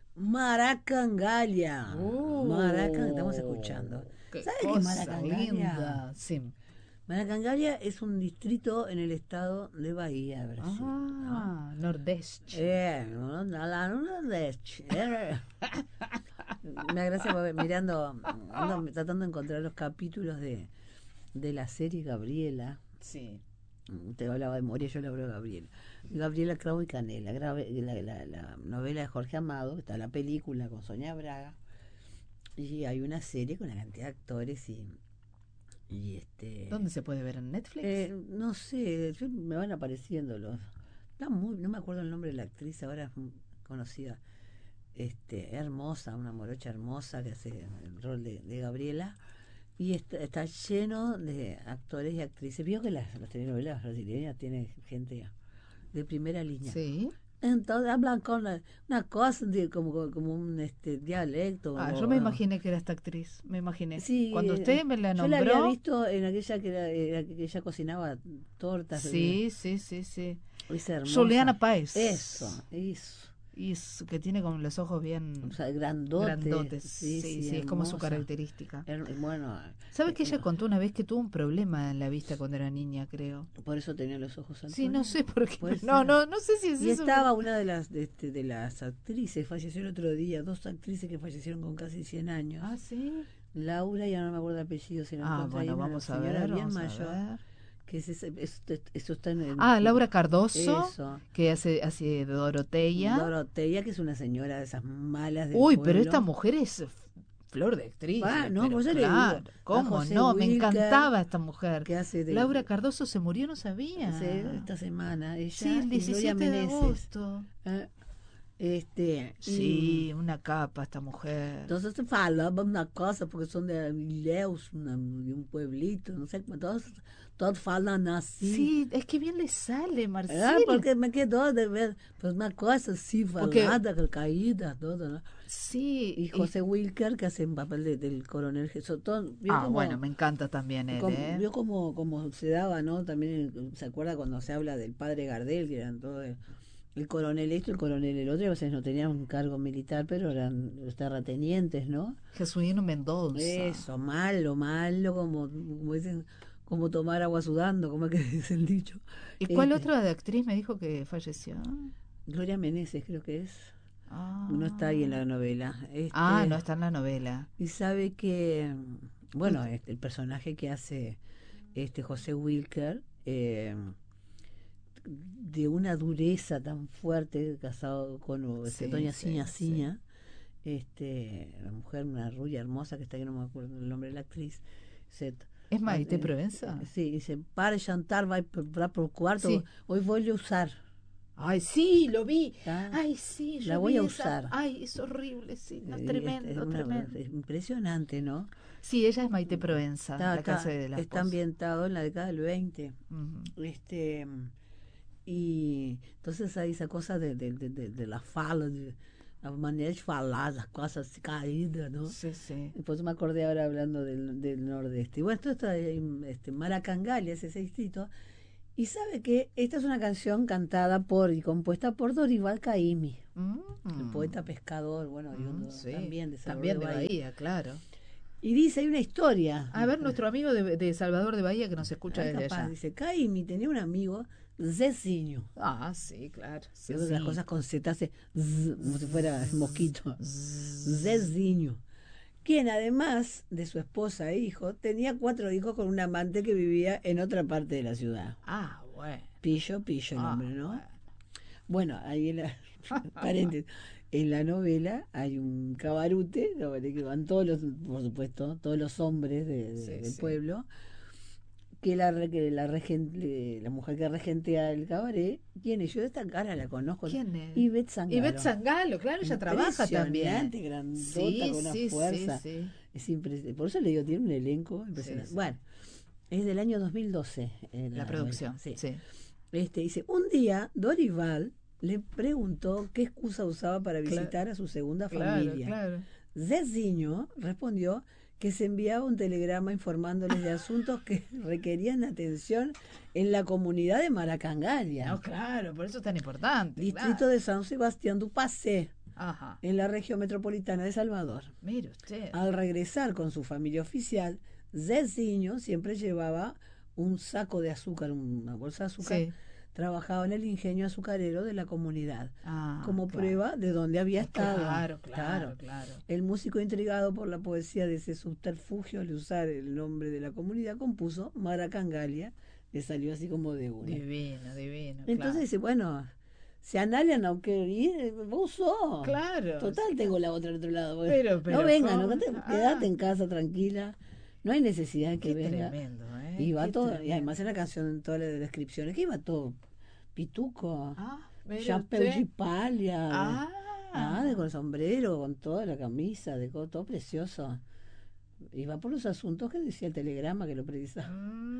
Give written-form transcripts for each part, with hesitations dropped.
Maracangalha. Estamos escuchando. Qué ¿Sabes qué es cosa Maracangalha? linda. Sí. Maracangalha es un distrito en el estado de Bahía, Brasil, ¿no? Nordeste. La Nordeste. Me da gracia porque mirando, tratando de encontrar los capítulos de la serie Gabriela. Sí. Te hablaba de Moria, yo le hablo de Gabriela. Gabriela Cravo y Canela, la novela de Jorge Amado, está la película con Sonia Braga, y hay una serie con una cantidad de actores y ¿Dónde se puede ver? ¿En Netflix? no sé, me van apareciendo no me acuerdo el nombre de la actriz, ahora es conocida, hermosa, una morocha hermosa que hace el rol de Gabriela, y está lleno de actores y actrices. Vio que las telenovelas brasileñas tienen gente de primera línea. Sí. Entonces hablan con una cosa como un dialecto. Yo me imaginé que era esta actriz. Me imaginé. Sí, Cuando usted me la yo la había nombró. visto en aquella que ella cocinaba tortas. Sí, sí, sí, sí. Es hermosa. Juliana Páez. Eso. Y que tiene como los ojos bien, o sea, grandotes. Sí, sí, es hermosa. como su característica. Bueno, ¿Sabes que ella contó una vez que tuvo un problema en la vista cuando era niña, creo? Por eso tenía los ojos saltones. Sí, no sé por qué. No sé si es y eso. Estaba una de las actrices, falleció el otro día, dos actrices que fallecieron con casi 100 años. Ah, sí. Laura, ya no me acuerdo el apellido, se la Bueno, vamos a ver. Bien Vamos mayor. A ver. Que eso está en Laura Cardoso, eso. Que hace Dorotea. Dorotea, que es una señora de esas malas del Uy, pueblo. pero esta mujer es flor de actriz. No, pues claro, ¿cómo no? Me encantaba esta mujer. Que hace Laura Cardoso se murió, no sabía. Esta semana, ella. Sí, el 17 de agosto. Sí, una capa esta mujer. Entonces se falaba una cosa, porque son de Ilhéus, de un pueblito, no sé, todos falan así. Sí, es que bien le sale, Marcela. Porque me quedó de ver, pues una cosa así, falada, caída, todo, ¿no? Sí. Y José Wilker, que hace un papel del coronel Jesús. Bueno, me encanta también él, Vio como se daba, ¿no? También, ¿se acuerda cuando se habla del padre Gardel, que eran todos... El coronel esto, el coronel el otro, a veces no tenían un cargo militar, pero eran los terratenientes, ¿no? Jesuino Mendoza. Eso, malo, como dicen, como tomar agua sudando, como es que dice el dicho. ¿Y cuál otra de actriz me dijo que falleció? Gloria Meneses, creo que es. No está ahí en la novela. No está en la novela. Y sabe que, bueno, el personaje que hace José Wilker, de una dureza tan fuerte, casado con doña Ciña, la mujer, una rubia hermosa que está ahí, no me acuerdo el nombre de la actriz. ¿Es Maite Provenza? Sí, dice, para jantar, va para el cuarto, hoy voy a usar. Ay, sí, lo vi. Sí, la voy a usar. Ay, es horrible, sí, tremendo. Es impresionante, ¿no? Sí, ella es Maite Provenza, la casa de la esposa. Está ambientado en la década del 20. Y entonces hay esa cosa de la fala, la manera de falar, las cosas caídas, ¿no? Sí, sí. Pues me acordé ahora hablando del nordeste. Y bueno, esto está en Maracangalha, ese distrito. Y sabe que esta es una canción cantada y compuesta por Dorival Caymmi, el poeta pescador, bueno, también de Bahía, claro. Y dice, hay una historia. A ver, nuestro amigo de Salvador de Bahía que nos escucha desde allá. Dice, Caymmi tenía un amigo, Zezinho. Sí, claro. Las cosas con Z hace como si fuera mosquito. Zezinho. Quien además de su esposa e hijo, tenía 4 hijos con un amante que vivía en otra parte de la ciudad. Bueno. Pillo el nombre, ¿no? Bueno, ahí en la novela hay un cabarute, que van por supuesto, todos los hombres del pueblo, que la mujer que regentea el cabaret, ¿quién es? Yo de esta cara la conozco. ¿Quién es? Ivette Sangalo. Ivette Sangalo, claro, ella trabaja también. Grandota, con una fuerza. Sí. Es impresionante. Por eso le digo, tiene un elenco impresionante. Bueno, es del año 2012. La producción, sí. Dice, un día Dorival le preguntó qué excusa usaba para visitar a su segunda familia. Claro. Zezinho respondió que se enviaba un telegrama informándoles de asuntos que requerían atención en la comunidad de Maracangalha. Claro, por eso es tan importante. Distrito de San Sebastián du Passé. Ajá. en la región metropolitana de Salvador. Mire usted. Al regresar con su familia oficial, Zezinho siempre llevaba un saco de azúcar, una bolsa de azúcar. Sí. Trabajaba en el ingenio azucarero de la comunidad, Ah, como claro. prueba de dónde había estado. Claro. El músico, intrigado por la poesía de ese subterfugio al usar el nombre de la comunidad, compuso Maracangalia. Le salió así como de una. Divino. Entonces dice, bueno, si Analia no quiere ir, vos sos. Claro. Total, Sí. tengo la otra al otro lado. Pero, no venga, ¿cómo? Quedate en casa tranquila. No hay necesidad de que Qué venga. tremendo, ¿eh? Y va Qué todo, tremendo. y además en la canción, en todas las descripciones, que iba todo pituco, Mire chapéu usted. de palia, Ah. con el sombrero, con toda la camisa, todo precioso. Iba por los asuntos que decía el telegrama que lo precisaba.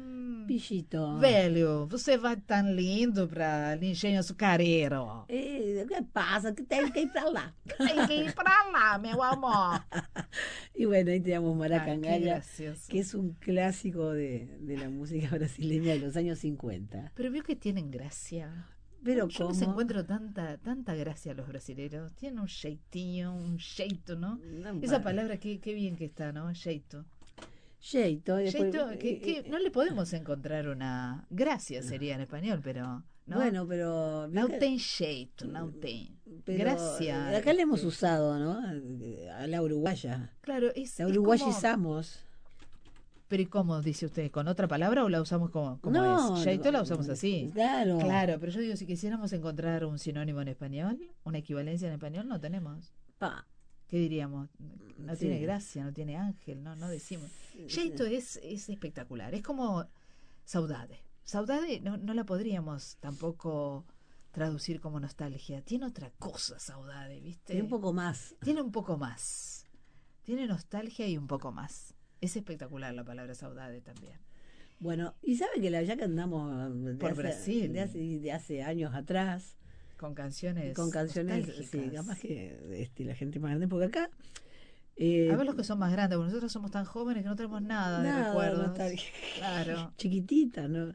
Pillito. Velho, você vai tão lindo para o engenho açucareiro. ¿Qué pasa? Que tengo que ir para lá. Tem que ir para lá, meu amor. Y bueno, ahí teníamos Qué Maracangalia, gracioso. que es un clásico de la música brasileña de los años 50. Pero veo que tienen gracia. Pero Yo ¿cómo? les encuentro tanta gracia a los brasileños. Tienen un jeitinho, un jeito, ¿no? Esa palabra, qué bien que está, ¿no? Jeito. Jeito, después, Jeito, que no le podemos encontrar una... Gracia sería en español, pero... ¿no? Bueno, pero... No tem jeito, no tem. Pero Gracia. acá le hemos usado, ¿no? A la uruguaya. Claro, es La como... uruguayizamos. Pero ¿y cómo dice usted? ¿Con otra palabra o la usamos como No, es? Jeito no, la usamos así. Claro. Claro, pero yo digo, si quisiéramos encontrar un sinónimo en español, una equivalencia en español, no tenemos. Pa. ¿Qué diríamos? No Sí. tiene gracia, no tiene ángel, no decimos. Jeito es espectacular, es como saudade. Saudade no la podríamos tampoco traducir como nostalgia. Tiene otra cosa, saudade, ¿viste? Tiene un poco más. Tiene un poco más. Tiene nostalgia y un poco más. Es espectacular la palabra saudade también. Bueno, y sabe que ya que andamos Por Brasil. de hace años atrás, Con canciones nostálgicas. Sí, capaz que la gente más grande, porque acá... a ver los que son más grandes, porque nosotros somos tan jóvenes que no tenemos nada de recuerdos. nostalgia. Claro. Chiquitita, ¿no?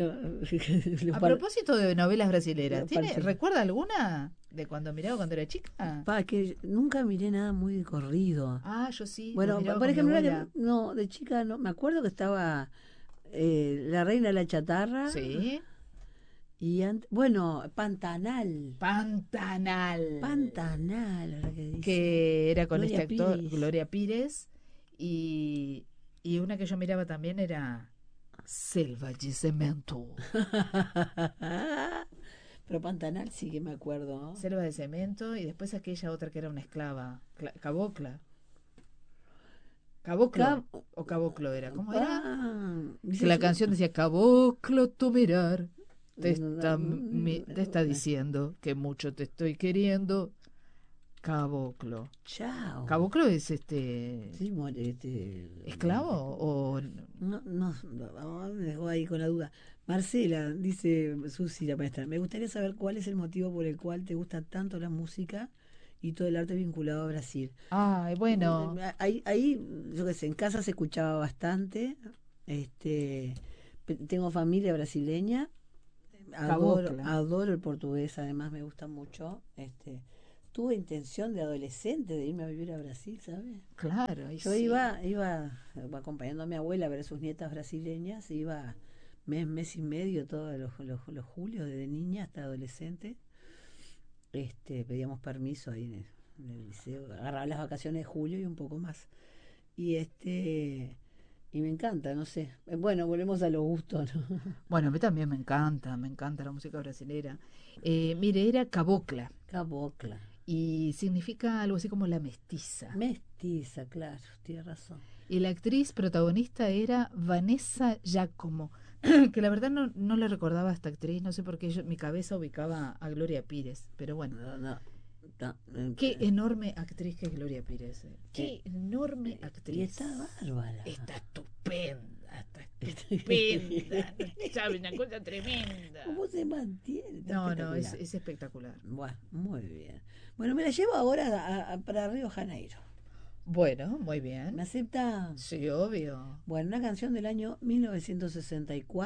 A propósito de novelas brasileras, Los ¿recuerda alguna de cuando miraba cuando era chica? Que nunca miré nada muy de corrido. Yo sí. Bueno, lo miraba por con mi ejemplo, abuela. no, de chica no. Me acuerdo que estaba La Reina de la Chatarra. Sí. Y bueno, Pantanal. Pantanal. Ahora que dice. Que era con Gloria este actor, Pires. Gloria Pires. Y una que yo miraba también era Selva de Cemento. Pero Pantanal sí que me acuerdo, ¿no? Selva de Cemento. Y después aquella otra que era una esclava. Cabocla. Caboclo. O Caboclo era. ¿Cómo era? Que la canción decía: Caboclo, tu mirar te está diciendo que mucho te estoy queriendo. Caboclo. Chao. Caboclo es Sí, esclavo o No, me dejó ahí con la duda. Marcela, dice Susi, la maestra, me gustaría saber cuál es el motivo por el cual te gusta tanto la música y todo el arte vinculado a Brasil. bueno. Ahí, yo qué sé, en casa se escuchaba bastante. Tengo familia brasileña. Adoro el portugués, además me gusta mucho. Tuve intención de adolescente de irme a vivir a Brasil, ¿sabes? Claro. Yo iba acompañando a mi abuela a ver a sus nietas brasileñas, iba mes y medio todos los julios, desde niña hasta adolescente. Pedíamos permiso ahí en el liceo, agarraba las vacaciones de julio y un poco más. Y me encanta, no sé. Bueno, volvemos a los gustos, ¿no? Bueno, a mí también me encanta la música brasilera. Mire, era cabocla. Cabocla. Y significa algo así como la mestiza. Mestiza, claro, tiene razón. Y la actriz protagonista era Vanessa Giacomo, que la verdad no la recordaba a esta actriz, no sé por qué mi cabeza ubicaba a Gloria Pires, pero bueno. Qué enorme actriz que es Gloria Pires. Qué enorme actriz. Y está bárbara. Está estupenda. Estupenda. ¿Sabe? Una cosa tremenda. ¿Cómo se mantiene? No, es espectacular. Bueno, muy bien. Bueno, me la llevo ahora para Río Janeiro. Bueno, muy bien. ¿Me acepta? Sí, obvio. Bueno, una canción del año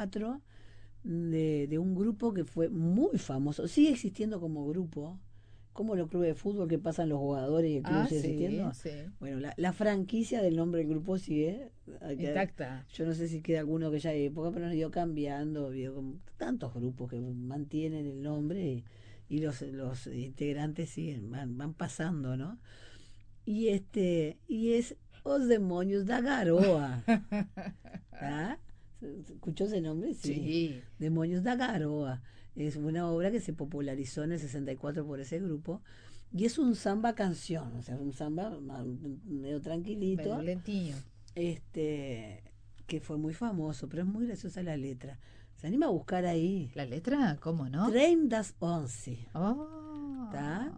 1964 de un grupo que fue muy famoso, sigue existiendo como grupo, como los clubes de fútbol que pasan los jugadores y el club sigue existiendo. Sí. Bueno, la franquicia del nombre del grupo sigue intacta. Yo no sé si queda alguno que ya hay época, pero nos ha ido cambiando, como tantos grupos que mantienen el nombre y los integrantes siguen, van pasando, ¿no? Y es Os Demonios da Garoa. ¿Ah? ¿Escuchó ese nombre? Sí. Demonios da Garoa. Es una obra que se popularizó en el 64 por ese grupo. Y es un samba canción, o sea, un samba medio tranquilito. Medio lentillo. Que fue muy famoso, pero es muy graciosa la letra. ¿Se anima a buscar ahí? ¿La letra? ¿Cómo no? Trein das Onze. Oh. ¿Está?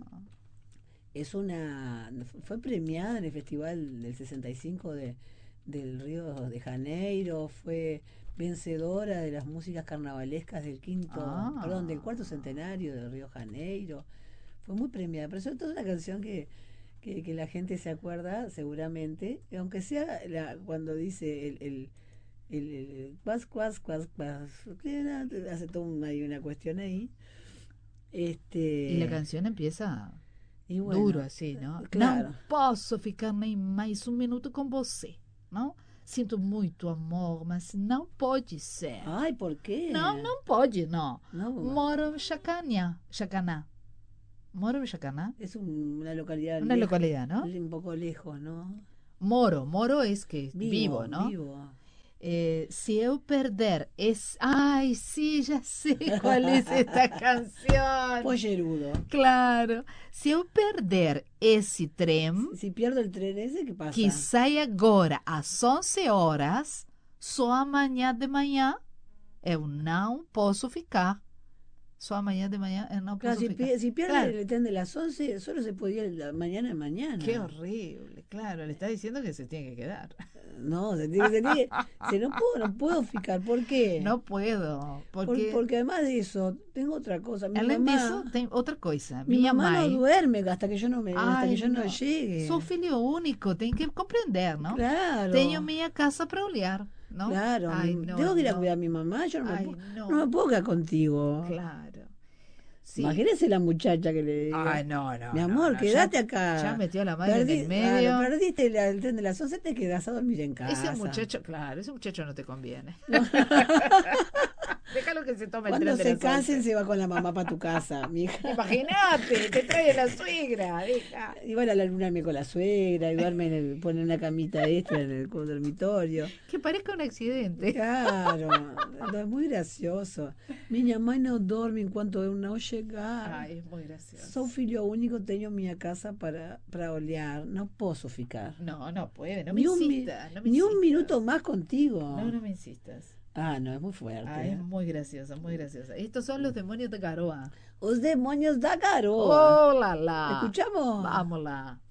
Fue premiada en el Festival del 65 del Río de Janeiro, fue vencedora de las músicas carnavalescas del cuarto centenario del Río de Janeiro. Fue muy premiada, pero sobre todo es una canción que la gente se acuerda seguramente, aunque sea cuando dice el cuas, hace hay una cuestión ahí. Y la canción empieza bueno, duro así, ¿no? Claro. Não posso ficar nem mais minuto com você, não? Sinto muito amor, mas não pode ser. Ay, ¿por qué? Não pode, não. No. Moro em Xacaná. Moro em Xacaná. Es una localidad. Una localidad, ¿no? Un poco lejos, ¿no? Moro es que vivo, ¿no? Vivo. Si eu perder Ay, sí, ya sé cuál es esta canción. Pollerudo. Claro. Si eu perder esse trem... Si pierdo el tren ese, ¿qué pasa? Que sai agora às 11 horas, só amanhã de manhã eu não posso ficar. Só amanhã de manhã eu não posso ficar. Si pierde el tren de las 11, solo se puede ir la mañana. Qué horrible, claro, le está diciendo que se tiene que quedar. No, no puedo ficar. ¿Por qué? No puedo. Porque además de eso, tengo otra cosa. Além disso, tem outra coisa. Mi mamá mãe, no duerme hasta que yo no llegue. Sou filho único, tem que compreender, ¿no? Claro. Tenho minha casa para olhar, ¿no? Claro. Tengo que ir a cuidar a mi mamá, yo no me puedo quedar contigo. Claro. Sí. Imagínese la muchacha que le diga. Ay, no. Mi amor, quédate acá. Ya metió a la madre en el medio. Perdiste el tren de las 11, te quedas a dormir en casa. Ese muchacho no te conviene. Déjalo que se tome el tren de las 11. Cuando se casen, se va con la mamá para tu casa, mija. Imagínate, te trae la suegra, hija. Y van a la luna con la suegra, y duermen, ponen una camita extra en el dormitorio. Que parezca un accidente. Claro, es muy gracioso. Minha mãe não dorme enquanto eu não chegar. Ai, es muy gracioso. Sou filho único, tenho minha casa para olhar. Não posso ficar. No puede, no me insistas. Ni un minuto más contigo. No me insistas. No, es muy fuerte. Es muy graciosa, muy graciosa. Estos son los demonios de Garoa. Os Demonios da Garoa. ¡Oh, la! ¿Escuchamos? Vámonos.